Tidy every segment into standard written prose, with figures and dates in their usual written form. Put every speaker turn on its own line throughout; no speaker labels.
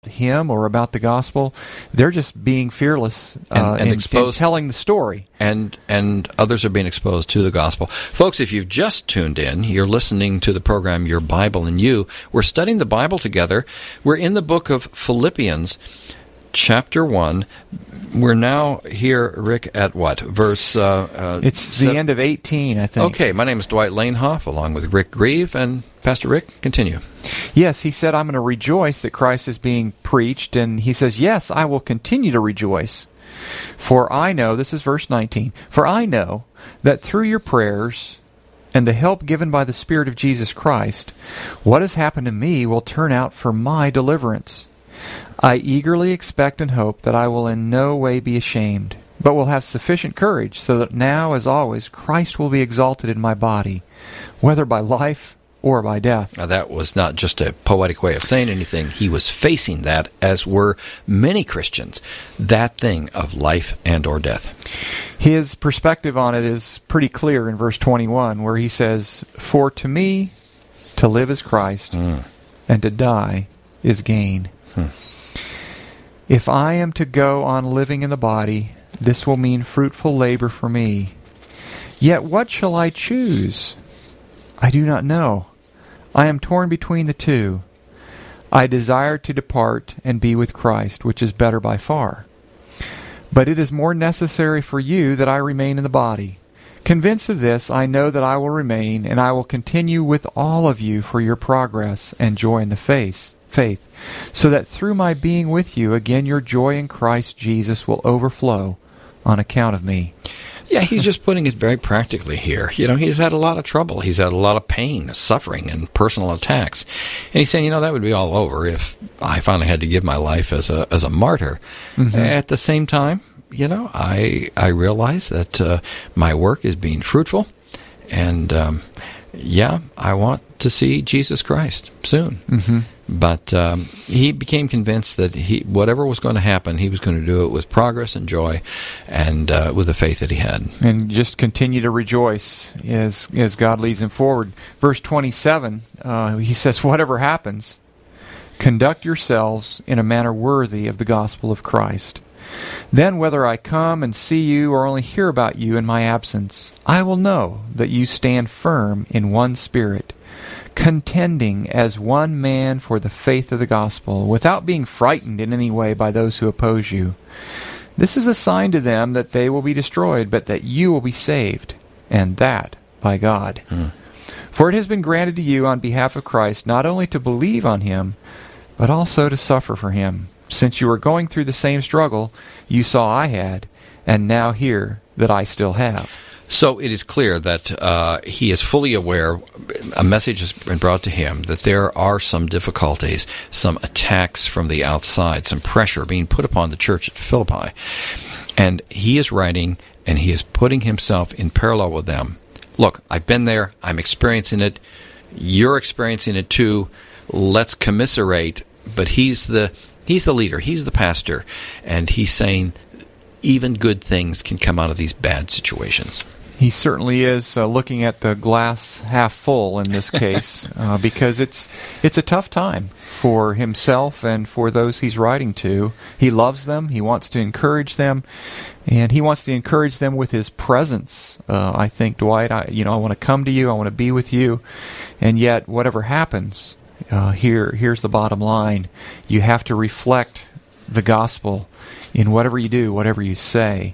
him or about the gospel. They're just being fearless
and
exposed, in telling the story.
And others are being exposed to the gospel. Folks, if you've just tuned in, you're listening to the program Your Bible and You. We're studying the Bible together. We're in the book of Philippians, chapter 1. We're now here, Rick, at what? Verse...
it's the end of 18, I think.
Okay, my name is Dwight Lanehoff, along with Rick Grieve. And Pastor Rick, continue.
Yes, he said, I'm going to rejoice that Christ is being preached. And he says, yes, I will continue to rejoice. For I know, this is verse 19, for I know that through your prayers and the help given by the Spirit of Jesus Christ, what has happened to me will turn out for my deliverance. I eagerly expect and hope that I will in no way be ashamed, but will have sufficient courage so that now, as always, Christ will be exalted in my body, whether by life or by death.
Now, that was not just a poetic way of saying anything. He was facing that, as were many Christians, that thing of life and or death.
His perspective on it is pretty clear in verse 21, where he says, for to me, to live is Christ, and to die is gain. If I am to go on living in the body, this will mean fruitful labor for me. Yet what shall I choose? I do not know. I am torn between the two. I desire to depart and be with Christ, which is better by far. But it is more necessary for you that I remain in the body. Convinced of this, I know that I will remain, and I will continue with all of you for your progress and joy in the faith, so that through my being with you, again your joy in Christ Jesus will overflow on account of me.
Yeah, he's just putting it very practically here. You know, he's had a lot of trouble. He's had a lot of pain, suffering, and personal attacks. And he's saying, that would be all over if I finally had to give my life as a martyr. Mm-hmm. At the same time, I realize that my work is being fruitful. And, I want to see Jesus Christ soon. Mm-hmm. But he became convinced that whatever was going to happen, he was going to do it with progress and joy and with the faith that he had.
And just continue to rejoice as God leads him forward. Verse 27, he says, whatever happens, conduct yourselves in a manner worthy of the gospel of Christ. Then whether I come and see you or only hear about you in my absence, I will know that you stand firm in one spirit, contending as one man for the faith of the gospel, without being frightened in any way by those who oppose you. This is a sign to them that they will be destroyed, but that you will be saved, and that by God. For it has been granted to you on behalf of Christ not only to believe on him, but also to suffer for him, since you are going through the same struggle you saw I had, and now hear that I still have.
So it is clear that he is fully aware, a message has been brought to him, that there are some difficulties, some attacks from the outside, some pressure being put upon the church at Philippi. And he is writing, and he is putting himself in parallel with them. Look, I've been there, I'm experiencing it, you're experiencing it too, let's commiserate. But he's the leader, he's the pastor, and he's saying even good things can come out of these bad situations.
He certainly is looking at the glass half full in this case, because it's a tough time for himself and for those he's writing to. He loves them, he wants to encourage them, and he wants to encourage them with his presence. I think, Dwight, I want to come to you, I want to be with you, and yet whatever happens, here's the bottom line. You have to reflect the gospel in whatever you do, whatever you say.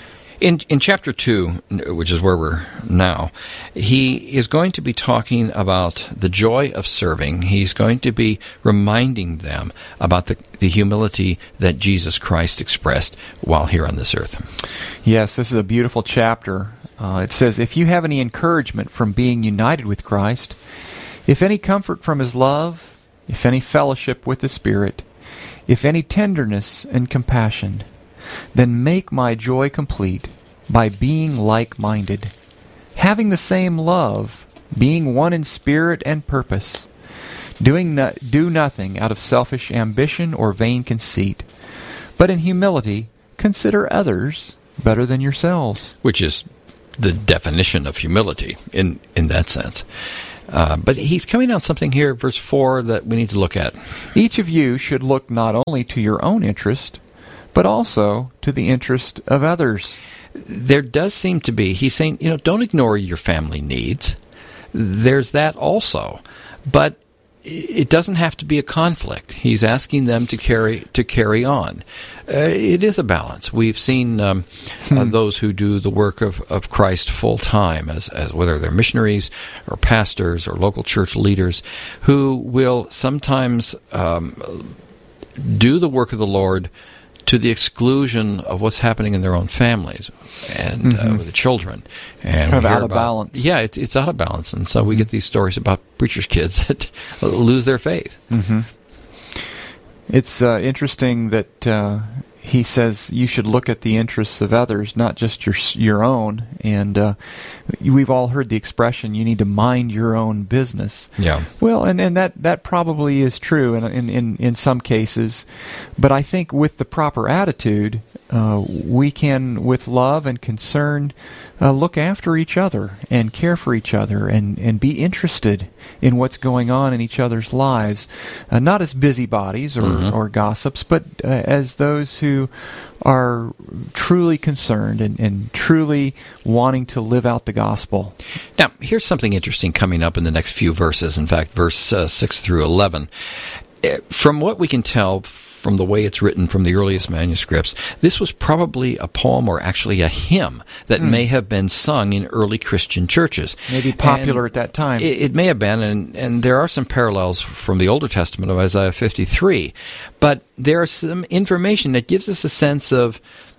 In chapter 2, which is where we're now, he is going to be talking about the joy of serving. He's going to be reminding them about the humility that Jesus Christ expressed while here on this earth.
Yes, this is a beautiful chapter. It says, if you have any encouragement from being united with Christ, if any comfort from his love, if any fellowship with the Spirit, if any tenderness and compassion, then make my joy complete by being like-minded, having the same love, being one in spirit and purpose. Do nothing out of selfish ambition or vain conceit, but in humility consider others better than yourselves.
Which is the definition of humility in that sense. But he's coming on something here, verse 4, that we need to look at.
Each of you should look not only to your own interest, but also to the interest of others.
There does seem to be, he's saying, don't ignore your family needs. There's that also. But it doesn't have to be a conflict. He's asking them to carry on. It is a balance. We've seen those who do the work of Christ full time, as whether they're missionaries or pastors or local church leaders, who will sometimes do the work of the Lord to the exclusion of what's happening in their own families and with the children. And
kind of out of balance.
Yeah, it's out of balance. And so we get these stories about preachers' kids that lose their faith.
Mm-hmm. It's interesting that he says you should look at the interests of others, not just your own. And we've all heard the expression, you need to mind your own business.
Yeah.
Well, and that probably is true in some cases. But I think with the proper attitude, we can, with love and concern, look after each other and care for each other and be interested in what's going on in each other's lives, not as busybodies or gossips, but as those who are truly concerned and truly wanting to live out the gospel.
Now, here's something interesting coming up in the next few verses. In fact, verse 6 through 11. From what we can tell from the way it's written from the earliest manuscripts, this was probably a poem or actually a hymn that may have been sung in early Christian churches.
Maybe popular at that time.
It may have been, and there are some parallels from the Older Testament of Isaiah 53. But there is some information that gives us a sense of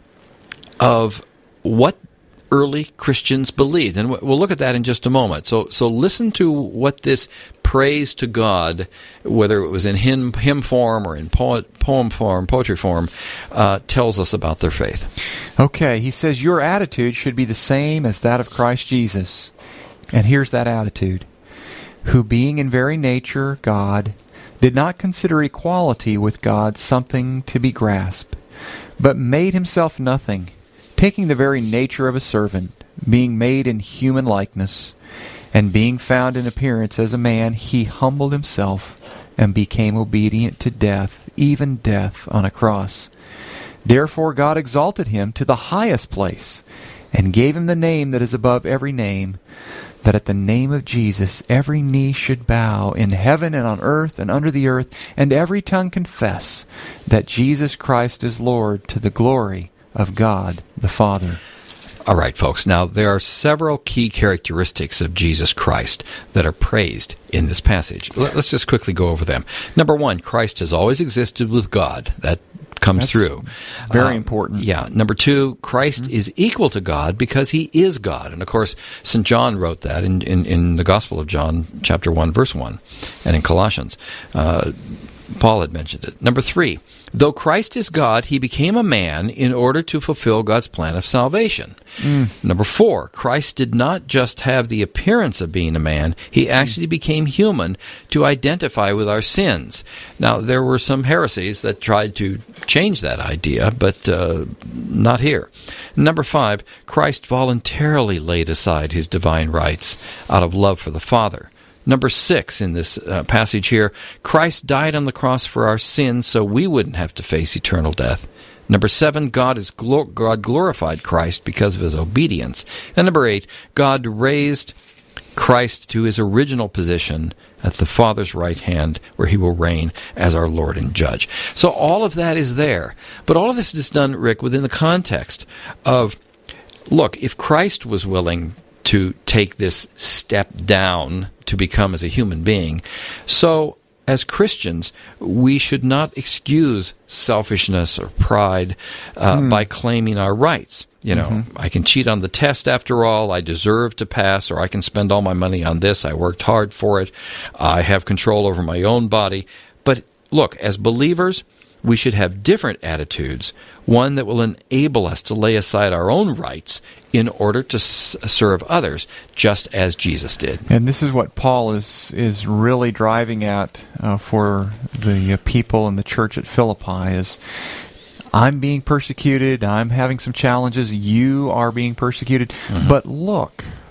what early Christians believed. And we'll look at that in just a moment. So listen to what this praise to God, whether it was in hymn form or in poem form, poetry form, tells us about their faith.
Okay, he says, your attitude should be the same as that of Christ Jesus. And here's that attitude. Who being in very nature God, did not consider equality with God something to be grasped, but made himself nothing, taking the very nature of a servant, being made in human likeness, and being found in appearance as a man, he humbled himself and became obedient to death, even death on a cross. Therefore God exalted him to the highest place, and gave him the name that is above every name, that at the name of Jesus every knee should bow in heaven and on earth and under the earth, and every tongue confess that Jesus Christ is Lord, to the glory of God the Father.
All right, folks. Now, there are several key characteristics of Jesus Christ that are praised in this passage. Let's just quickly go over them. Number one, Christ has always existed with God. That comes through.
Very important.
Yeah. Number two, Christ is equal to God because he is God. And, of course, St. John wrote that in the Gospel of John, chapter 1, verse 1, and in Colossians. Paul had mentioned it. Number three, though Christ is God, he became a man in order to fulfill God's plan of salvation. Number four, Christ did not just have the appearance of being a man, he actually became human to identify with our sins. Now, there were some heresies that tried to change that idea, but not here. Number five, Christ voluntarily laid aside his divine rights out of love for the Father. Number 6 in this passage here, Christ died on the cross for our sins so we wouldn't have to face eternal death. Number 7, God glorified Christ because of his obedience. And number 8, God raised Christ to his original position at the Father's right hand, where he will reign as our Lord and Judge. So all of that is there. But all of this is done, Rick, within the context of, look, if Christ was willing to take this step down to become as a human being, so as Christians, we should not excuse selfishness or pride by claiming our rights. You know, I can cheat on the test after all, I deserve to pass, or I can spend all my money on this, I worked hard for it, I have control over my own body. But look, as believers, we should have different attitudes, one that will enable us to lay aside our own rights in order to serve others, just as Jesus did.
And this is what Paul is really driving at for the people in the church at Philippi, is I'm being persecuted, I'm having some challenges, you are being persecuted, but look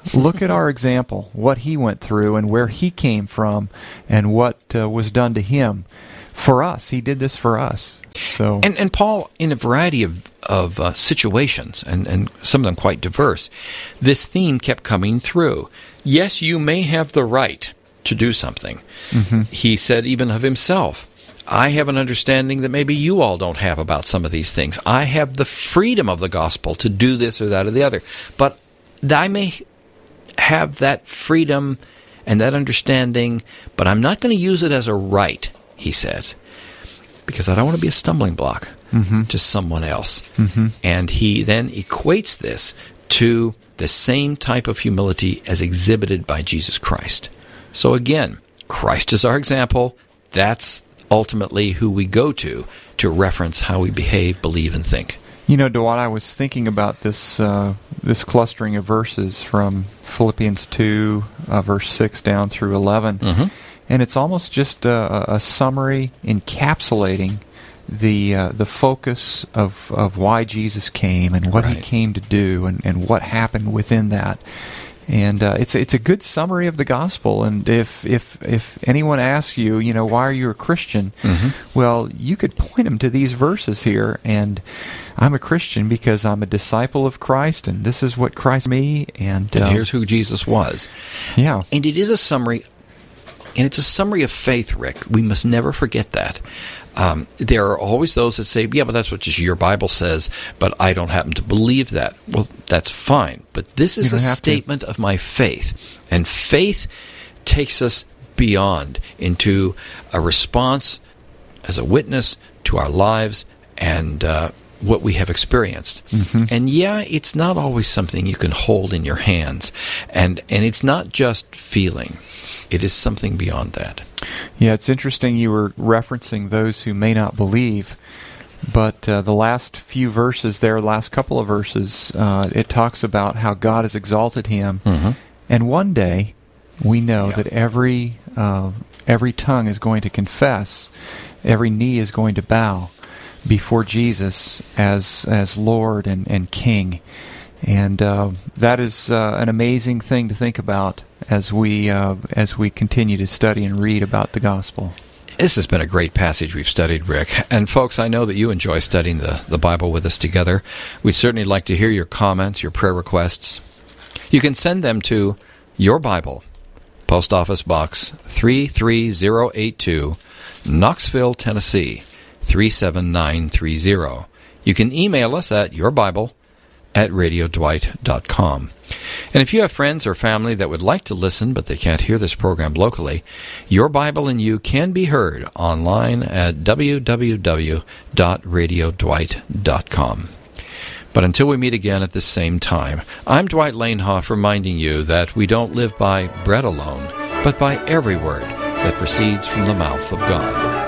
Look at our example, what he went through and where he came from and what was done to him. For us, he did this for us. So,
and Paul, in a variety of situations, and some of them quite diverse, this theme kept coming through. Yes, you may have the right to do something. Mm-hmm. He said even of himself, I have an understanding that maybe you all don't have about some of these things. I have the freedom of the gospel to do this or that or the other. But I may have that freedom and that understanding, but I'm not going to use it as a right, he says, because I don't want to be a stumbling block to someone else. Mm-hmm. And he then equates this to the same type of humility as exhibited by Jesus Christ. So again, Christ is our example. That's ultimately who we go to reference how we behave, believe, and think.
You know, Dwight, I was thinking about this clustering of verses from Philippians 2, verse 6 down through 11. Mm-hmm. And it's almost just a summary encapsulating the focus of why Jesus came and what he came to do and what happened within that. And it's a good summary of the gospel. And if anyone asks you, why are you a Christian? Mm-hmm. Well, you could point them to these verses here. And I'm a Christian because I'm a disciple of Christ, and this is what Christ me. And
here's who Jesus was.
Yeah.
And it is a summary. And it's a summary of faith, Rick. We must never forget that. There are always those that say, yeah, but that's what just your Bible says, but I don't happen to believe that. Well, that's fine. But this is a statement of my faith. And faith takes us beyond into a response as a witness to our lives and what we have experienced. Mm-hmm. And yeah, it's not always something you can hold in your hands. And it's not just feeling. It is something beyond that.
Yeah, it's interesting you were referencing those who may not believe, but the last few verses there, last couple of verses, it talks about how God has exalted him. Mm-hmm. And one day, we know that every tongue is going to confess, every knee is going to bow before Jesus as Lord and King. And that is an amazing thing to think about as we continue to study and read about the gospel.
This has been a great passage we've studied, Rick. And folks, I know that you enjoy studying the Bible with us together. We'd certainly like to hear your comments, your prayer requests. You can send them to Your Bible, Post Office Box 33082, Knoxville, Tennessee 37930. You can email us at yourbible@radiodwight.com. And if you have friends or family that would like to listen but they can't hear this program locally, Your Bible and You can be heard online at www.radiodwight.com. But until we meet again at the same time, I'm Dwight Lanehoff reminding you that we don't live by bread alone, but by every word that proceeds from the mouth of God.